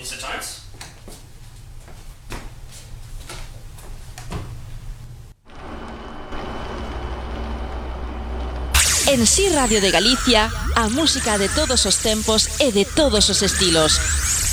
Mr. Jones? En Si Radio de Galicia, a música de todos os tempos e de todos os estilos.